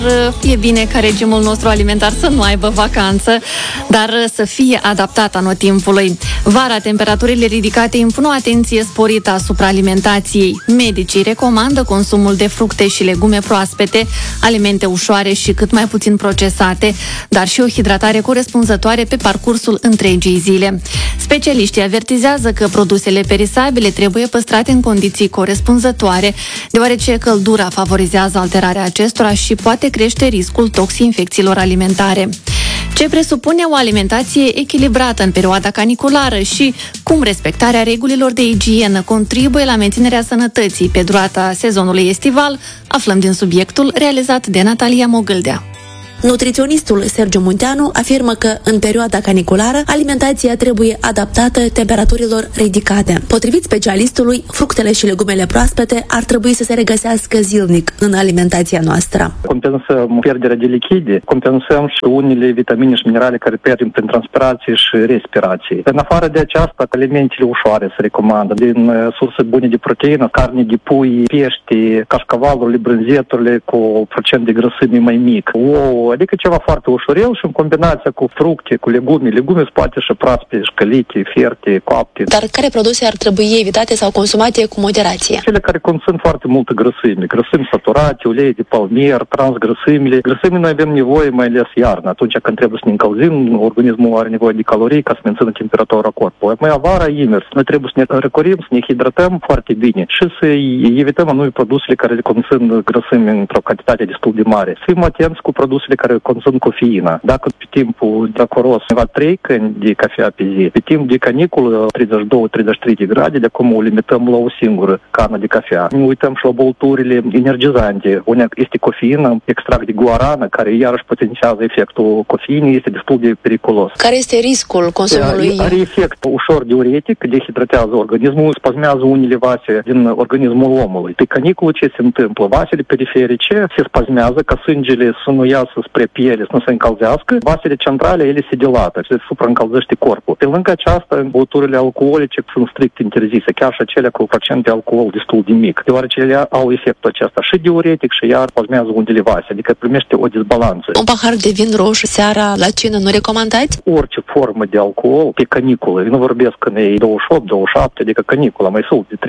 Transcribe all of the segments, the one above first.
E bine ca regimul nostru alimentar să nu aibă vacanță, dar să fie adaptat anotimpului. Vara, temperaturile ridicate impun o atenție sporită asupra alimentației. Medicii recomandă consumul de fructe și legume proaspete, alimente ușoare și cât mai puțin procesate, dar și o hidratare corespunzătoare pe parcursul întregii zile. Specialiștii avertizează că produsele perisabile trebuie păstrate în condiții corespunzătoare, deoarece căldura favorizează alterarea acestora și poate crește riscul toxinfecțiilor alimentare. Ce presupune o alimentație echilibrată în perioada caniculară și cum respectarea regulilor de igienă contribuie la menținerea sănătății pe durata sezonului estival, aflăm din subiectul realizat de Natalia Mogâldea. Nutriționistul Sergiu Munteanu afirmă că, în perioada caniculară, alimentația trebuie adaptată temperaturilor ridicate. Potrivit specialistului, fructele și legumele proaspete ar trebui să se regăsească zilnic în alimentația noastră. Compensăm pierderea de lichide, compensăm și unele vitamine și minerale care pierdem prin transpirație și respirație. În afară de aceasta, alimentele ușoare se recomandă, din surse bune de proteină, carne de pui, pește, cașcavalurile, brânzeturile cu procent de grăsime mai mic, ouă, adică ceva foarte ușurel și în combinația cu fructe, cu legume poate și proaspete, călite, fierte, coapte. Dar care produse ar trebui evitate sau consumate cu moderație? Cele care conțin foarte multă grăsimi saturate, ulei de palmier, transgrăsimile. Grăsimi noi avem nevoie mai ales iarna, atunci când trebuie să ne încălzim, organismul are nevoie de calorii ca să mențină temperatura corpului. Mai vara invers, noi trebuie să ne recorim, să ne hidratăm foarte bine și să evităm anumite produsele care conțin grăsimi într-o cantitate destul de mare. Să fim atenți cu produsele care conțin cofeină. Dacă pe timpul dacoros va 3 căni de cafea pe zi, pe timp de caniculă 32-33 de grade, de acum o limităm la o singură cană de cafea. Ne uităm și la băuturile energizante. Una este cofeină, extract de guarană, care iarăși potențiază efectul cofeinei, este destul de periculos. Care este riscul consumului? Are efect ușor diuretic, dehidratează organismul, spazmează unele vase din organismul omului. Pe caniculă ce se întâmplă? Vasele periferice se spazmează ca sângele să nu iasă spre piele, să nu se încălzească. Vasele centrale, ele se dilată, se supraîncălzește corpul. Pe lângă aceasta, băuturile alcoolice sunt strict interzise, chiar și acelea cu procent de alcool destul de mic, deoarece ele au efectul acesta și diuretic și iar spazmează unele vase, adică primește o dezbalanță. Un pahar de vin roșu seara la cină nu recomandați? Orice formă de alcool pe caniculă, nu vorbesc când e 28-27, adică canicula mai sus de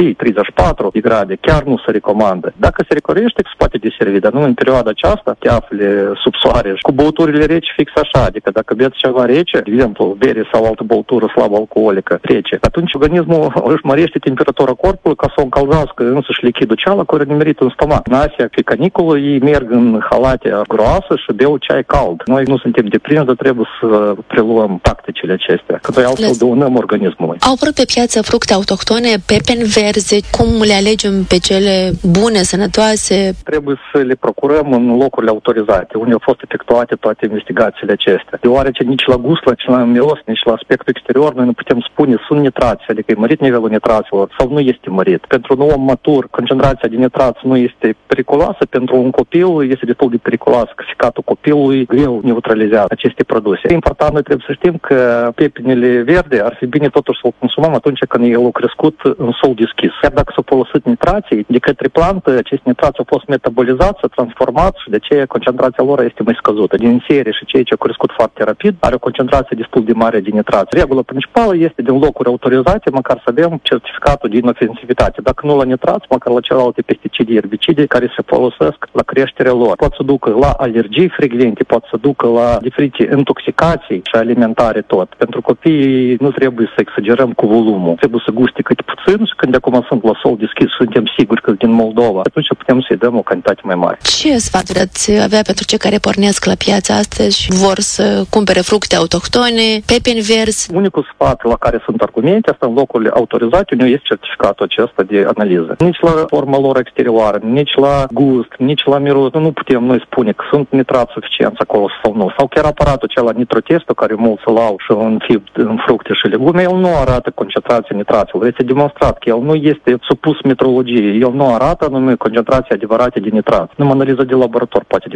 33-34 de grade, chiar nu se recomandă. Dacă se recorește, se poate deservi, dar nu în perioada aceasta, te afli sub soare. Cu băuturile reci fix așa, adică dacă beți ceva rece, de exemplu, bere sau altă băutură slabă alcoolică rece, atunci organismul își mărește temperatura corpului ca să o încălzească însăși lichidul cealaltă care e nimerit în stomac. În Asia, pe caniculă, ei merg în halate groasă și beau ceai cald. Noi nu suntem deprinși, dar trebuie să preluăm tacticile acestea, că noi altfel dăunăm organismului. Au apărut pe piață fructe autohtone, pepeni verzi, cum le alegem pe cele bune, sănătoase? Trebuie să le procurăm în locurile autorizate, unde au fost efectuate toate investigațiile acestea. Deoarece nici la gust, nici la miros, nici la aspectul exterior, noi nu putem spune sunt nitrați, adică e mărit nivelul nitraților sau nu este mărit. Pentru un om matur, concentrația de nitrați nu este periculoasă, pentru un copil este destul de periculoasă, că ficatul copilului greu neutralizează aceste produse. E important, noi trebuie să știm că pepenile verde ar fi bine totuși să o consumăm atunci când el a crescut în sol deschis. Chiar dacă s-au folosit nitrații, de către plantă, acești nitrați au fost metabolizați, transformați și de aceea concentrația lor este mai scăzută. Din serie și cei ce au crescut foarte rapid are o concentrație destul de mare de nitrați. Regula principală este din locuri autorizate, măcar să avem certificatul de inofensivitate. Dacă nu la nitrați, măcar la celelalte pesticide, erbicide care se folosesc la creșterea lor. Pot să ducă la alergii frecvente, pot să ducă la diferite intoxicații și alimentare tot. Pentru copii nu trebuie să exagerăm cu volumul. Trebuie să guste cât puțin și când acum sunt la sol deschis, suntem siguri că din Moldova, atunci putem să-i dăm o cantitate mai mare. Ce sfat vreți avea pentru cei care pornesc la piața astăzi și vor să cumpere fructe autohtone, pepeni verzi? Unicul sfat la care sunt argumente, asta în locurile autorizate, unde este certificatul acesta de analiză. Nici la forma lor exterioară, nici la gust, nici la miros, nu putem noi spune că sunt nitrați suficienți acolo sau nu. Sau chiar aparatul acela nitrotestul, care mulți îl au și în fructe și legume, el nu arată concentrația nitraților. Este demonstrat că el nu este supus metrologiei. El nu arată anume concentrația adevărată de nitrat. Numai analiza de laborator poate depista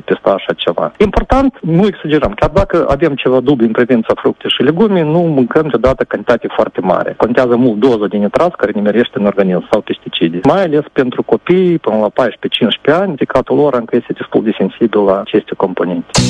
așa ceva. Important, nu exagerăm. Chiar dacă avem ceva dubii în privința fructe și legume, nu mâncăm deodată cantitate foarte mare. Contează mult doza de nitrat care nimerește în organism sau pesticide. Mai ales pentru copii până la 14-15 ani, ficatul lor încă este destul de sensibil la aceste componente.